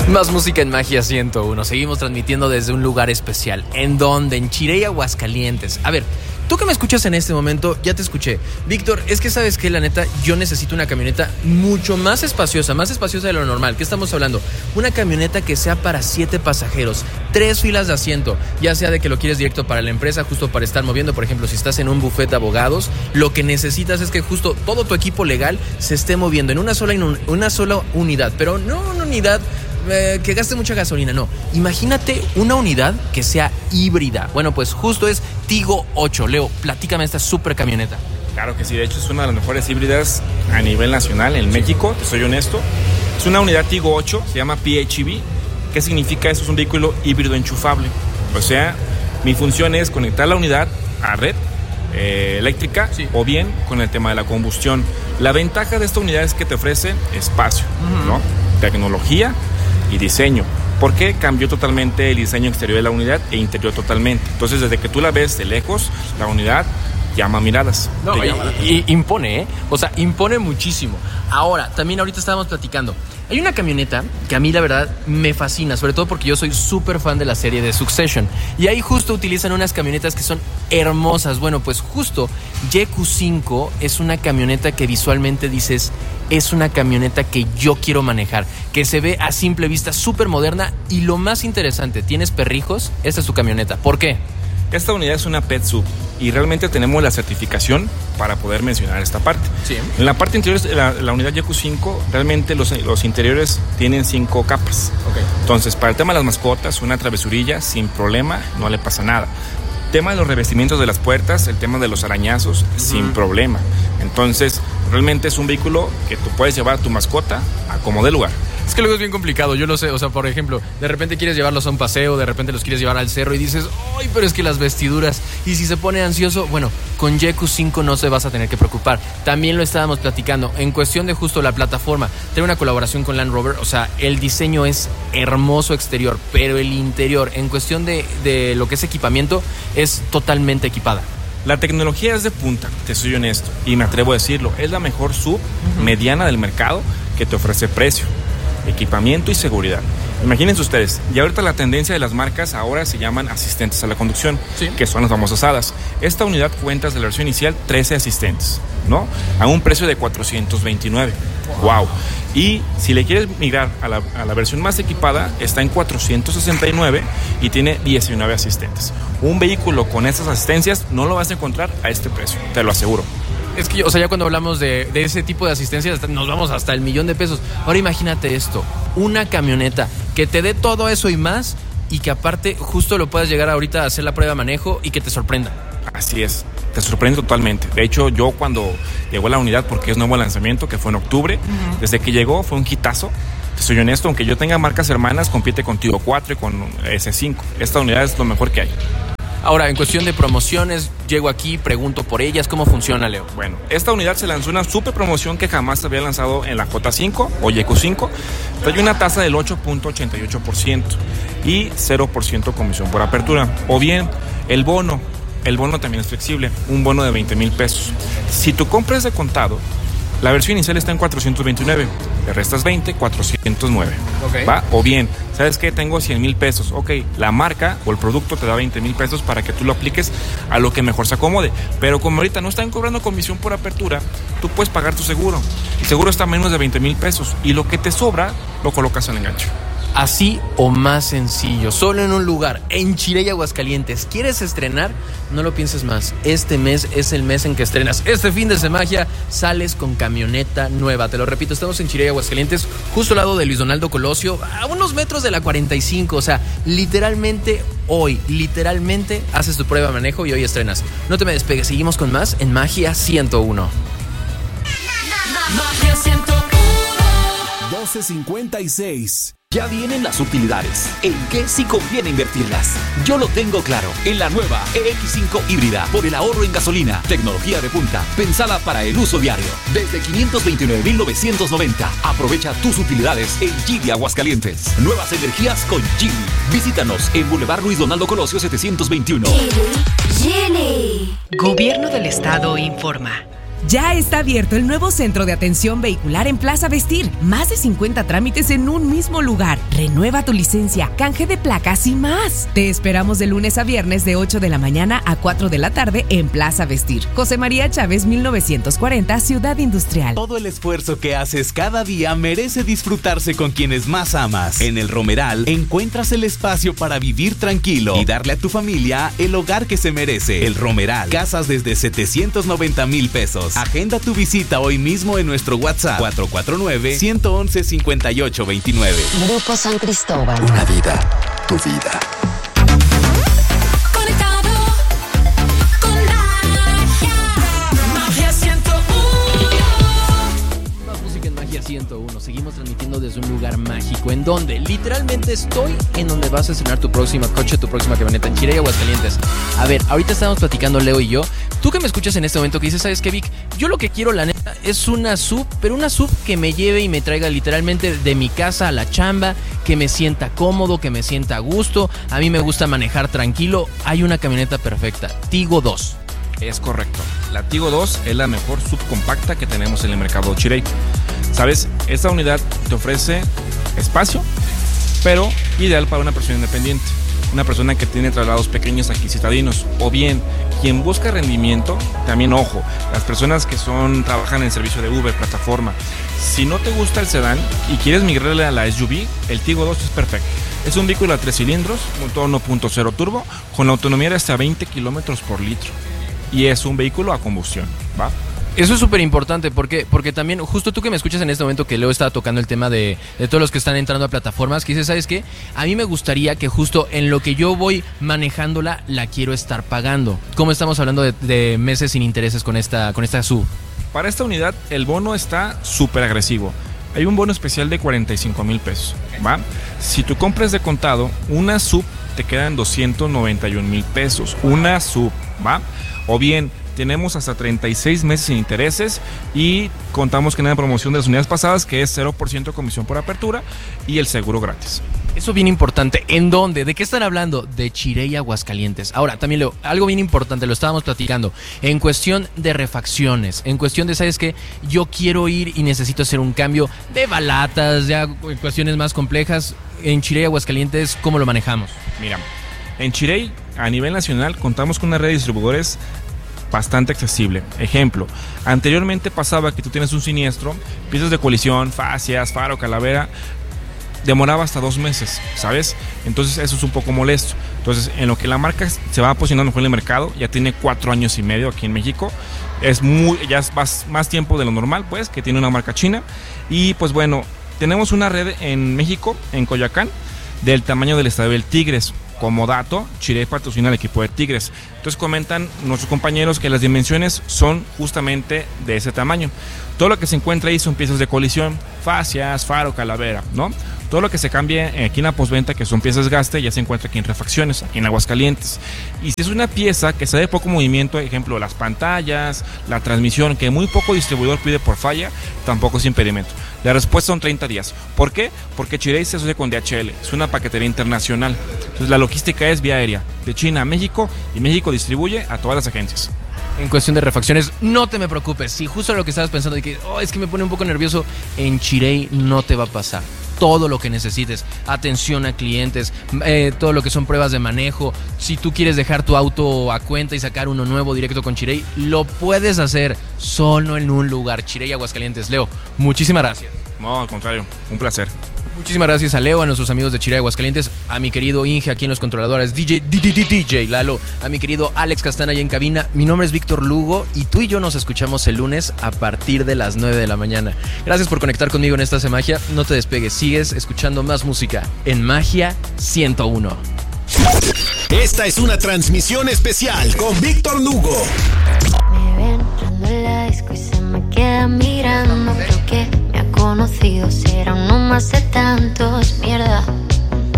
Más música en Magia 101. Seguimos transmitiendo desde un lugar especial. ¿En dónde? En Chirey, Aguascalientes. A ver, tú que me escuchas en este momento, ya te escuché. Víctor, es que sabes que la neta, yo necesito una camioneta mucho más espaciosa de lo normal. ¿Qué estamos hablando? Una camioneta que sea para 7 pasajeros, 3 filas de asiento, ya sea de que lo quieres directo para la empresa, justo para estar moviendo. Por ejemplo, si estás en un buffet de abogados, lo que necesitas es que justo todo tu equipo legal se esté moviendo en una sola unidad. Pero no una unidad que gaste mucha gasolina, no. Imagínate una unidad que sea híbrida. Bueno, pues justo es Tigo 8. Leo, platícame esta super camioneta. Claro que sí, de hecho es una de las mejores híbridas a nivel nacional en México, te soy honesto. Es una unidad Tigo 8, se llama PHEV. ¿Qué significa eso? Es un vehículo híbrido enchufable. O sea, mi función es conectar la unidad a red eléctrica, sí, o bien con el tema de la combustión. La ventaja de esta unidad es que te ofrece espacio, ¿no? Tecnología y diseño, porque cambió totalmente el diseño exterior de la unidad e interior totalmente. Entonces, desde que tú la ves de lejos, la unidad llama miradas. No, y impone, ¿eh? O sea, impone muchísimo. Ahora, también ahorita estábamos platicando. Hay una camioneta que a mí la verdad me fascina, sobre todo porque yo soy súper fan de la serie de Succession. Y ahí justo utilizan unas camionetas que son hermosas. Bueno, pues justo YQ5 es una camioneta que visualmente dices, es una camioneta que yo quiero manejar, que se ve a simple vista súper moderna. Y lo más interesante, ¿tienes perrijos? Esta es tu camioneta. ¿Por qué? Esta unidad es una Pet Sub y realmente tenemos la certificación para poder mencionar esta parte. Sí. En la parte interior de la unidad YQ5, realmente los interiores tienen 5 capas. Okay. Entonces, para el tema de las mascotas, una travesurilla sin problema, no le pasa nada. Tema de los revestimientos de las puertas, el tema de los arañazos, sin problema. Entonces, realmente es un vehículo que tú puedes llevar a tu mascota a como dé lugar. Es que luego es bien complicado, yo lo sé. O sea, por ejemplo, de repente quieres llevarlos a un paseo, de repente los quieres llevar al cerro y dices, ¡ay, pero es que las vestiduras! Y si se pone ansioso, bueno, con YQ5 no se vas a tener que preocupar. También lo estábamos platicando, en cuestión de justo la plataforma, tiene una colaboración con Land Rover. O sea, el diseño es hermoso exterior, pero el interior, en cuestión de lo que es equipamiento, es totalmente equipada. La tecnología es de punta, te soy honesto, y me atrevo a decirlo, es la mejor sub mediana del mercado que te ofrece precio, equipamiento y seguridad. Imagínense ustedes, y ahorita la tendencia de las marcas ahora se llaman asistentes a la conducción, sí, que son las famosas HADAS. Esta unidad cuenta desde la versión inicial 13 asistentes, ¿no? A un precio de $429. ¡Wow! Y si le quieres migrar a la versión más equipada, está en $469 y tiene 19 asistentes. Un vehículo con estas asistencias no lo vas a encontrar a este precio, te lo aseguro. Es que, o sea, ya cuando hablamos de ese tipo de asistencias, nos vamos hasta el $1,000,000. Ahora imagínate esto, una camioneta que te dé todo eso y más, y que aparte justo lo puedas llegar ahorita a hacer la prueba de manejo y que te sorprenda. Así es, te sorprende totalmente. De hecho, yo cuando llegó la unidad, porque es nuevo lanzamiento, que fue en octubre, desde que llegó fue un hitazo. Te soy honesto, aunque yo tenga marcas hermanas, compite con Tigo 4 y con S5. Esta unidad es lo mejor que hay. Ahora, en cuestión de promociones, llego aquí, pregunto por ellas, ¿cómo funciona, Leo? Bueno, esta unidad se lanzó una super promoción que jamás se había lanzado en la J5 o YQ5. Trae una tasa del 8.88% y 0% comisión por apertura. O bien, el bono también es flexible, un bono de $20,000. Si tu compra es de contado, la versión inicial está en $429, le restas 20, $409. Okay. ¿Va? O bien, ¿sabes qué? Tengo $100,000. Ok, la marca o el producto te da $20,000 para que tú lo apliques a lo que mejor se acomode. Pero como ahorita no están cobrando comisión por apertura, tú puedes pagar tu seguro. El seguro está a menos de $20,000 y lo que te sobra lo colocas en el enganche. Así o más sencillo, solo en un lugar, en Chirey, Aguascalientes. ¿Quieres estrenar? No lo pienses más. Este mes es el mes en que estrenas. Este fin de semana sales con camioneta nueva. Te lo repito, estamos en Chirey, Aguascalientes, justo al lado de Luis Donaldo Colosio, a unos metros de la 45. O sea, literalmente haces tu prueba de manejo y hoy estrenas. No te me despegues, seguimos con más en Magia 101. Magia 101. 12:56. Ya vienen las utilidades. ¿En qué sí conviene invertirlas? Yo lo tengo claro. En la nueva EX5 híbrida. Por el ahorro en gasolina. Tecnología de punta. Pensada para el uso diario. Desde $529,990. Aprovecha tus utilidades en Geely Aguascalientes. Nuevas energías con Geely. Visítanos en Boulevard Luis Donaldo Colosio 721. Geely. Gobierno del Estado informa. Ya está abierto el nuevo centro de atención vehicular en Plaza Vestir. Más de 50 trámites en un mismo lugar. renueva tu licencia, canje de placas y más. Te esperamos de lunes a viernes de 8 de la mañana a 4 de la tarde en Plaza Vestir. José María Chávez, 1940, Ciudad Industrial. Todo el esfuerzo que haces cada día merece disfrutarse con quienes más amas. En el Romeral encuentras el espacio para vivir tranquilo y darle a tu familia el hogar que se merece. El Romeral, casas desde 790,000 pesos. Agenda tu visita hoy mismo en nuestro WhatsApp 449-111-5829. Grupo San Cristóbal. Una vida, tu vida. Conectado con Magia. Magia 101. Más música en Magia 101. Seguimos transmitiendo desde un lugar mágico. ¿En donde? Literalmente estoy en donde vas a estrenar tu próxima coche, tu próxima camioneta en Chirey, Aguascalientes. A ver, ahorita estamos platicando Leo y yo. Tú que me escuchas en este momento que dices, ¿sabes qué, Vic? Yo lo que quiero, la neta, es una sub, pero una sub que me lleve y me traiga literalmente de mi casa a la chamba, que me sienta cómodo, que me sienta a gusto. A mí me gusta manejar tranquilo. Hay una camioneta perfecta, Tigo 2. Es correcto. La Tigo 2 es la mejor subcompacta que tenemos en el mercado Chirey. ¿Sabes? Esta unidad te ofrece espacio, pero ideal para una persona independiente. Una persona que tiene traslados pequeños aquí citadinos. O bien, quien busca rendimiento, también ojo, las personas que trabajan en servicio de Uber, plataforma. Si no te gusta el sedán y quieres migrarle a la SUV, el Tigo 2 es perfecto. Es un vehículo a 3 cilindros, motor 1.0 turbo, con autonomía de hasta 20 kilómetros por litro. Y es un vehículo a combustión, ¿va? Eso es súper importante porque también, justo tú que me escuchas en este momento que Leo estaba tocando el tema de todos los que están entrando a plataformas, que dices, ¿sabes qué? A mí me gustaría que justo en lo que yo voy manejándola, la quiero estar pagando. ¿Cómo estamos hablando de meses sin intereses con esta sub? Para esta unidad, el bono está súper agresivo. Hay un bono especial de 45,000 pesos, ¿va? Si tú compras de contado, una sub te quedan 291,000 pesos. Una sub, ¿va? O bien, tenemos hasta 36 meses sin intereses y contamos con una promoción de las unidades pasadas que es 0% comisión por apertura y el seguro gratis. Eso bien importante. ¿En dónde? ¿De qué están hablando? De Chirey, Aguascalientes. Ahora, también Leo, algo bien importante, lo estábamos platicando. En cuestión de refacciones, en cuestión de, ¿sabes qué? Yo quiero ir y necesito hacer un cambio de balatas, ya en cuestiones más complejas. En Chirey, Aguascalientes, ¿cómo lo manejamos? Mira, en Chirey, a nivel nacional, contamos con una red de distribuidores bastante accesible. Ejemplo, anteriormente pasaba que tú tienes un siniestro, piezas de colisión, fascias, faro, calavera, demoraba hasta 2 meses, ¿sabes? Entonces eso es un poco molesto. Entonces, en lo que la marca se va posicionando mejor en el mercado, ya tiene 4 años y medio aquí en México, ya es más tiempo de lo normal, pues, que tiene una marca china. Y pues bueno, tenemos una red en México, en Coyoacán, del tamaño del estadio del Tigres. Como dato, Chirey patrocina al equipo de Tigres. Entonces comentan nuestros compañeros que las dimensiones son justamente de ese tamaño. Todo lo que se encuentra ahí son piezas de colisión, fascias, faro, calavera, ¿no? Todo lo que se cambie aquí en la postventa, que son piezas gaste, ya se encuentra aquí en Refacciones, aquí en Aguascalientes. Y si es una pieza que sea de poco movimiento, ejemplo, las pantallas, la transmisión, que muy poco distribuidor pide por falla, tampoco es impedimento. La respuesta son 30 días. ¿Por qué? Porque Chirey se asocia con DHL, es una paquetería internacional. Entonces la logística es vía aérea, de China a México, y México distribuye a todas las agencias. En cuestión de refacciones, no te me preocupes. Si justo lo que estabas pensando de que es que me pone un poco nervioso, en Chirey no te va a pasar. Todo lo que necesites, atención a clientes, todo lo que son pruebas de manejo. Si tú quieres dejar tu auto a cuenta y sacar uno nuevo directo con Chirey, lo puedes hacer solo en un lugar. Chirey, Aguascalientes. Leo, muchísimas gracias. No, al contrario, un placer. Muchísimas gracias a Leo, a nuestros amigos de Chirey, Aguascalientes, a mi querido Inge aquí en los controladores, DJ Lalo, a mi querido Alex Castana allá en cabina. Mi nombre es Víctor Lugo y tú y yo nos escuchamos el lunes a partir de las 9 de la mañana. Gracias por conectar conmigo en esta Magia. No te despegues, sigues escuchando más música en Magia 101. Esta es una transmisión especial con Víctor Lugo. Me ven entrando en la disco y se me queda mirando. Creo que me ha conocido, será uno más de tantos, mierda.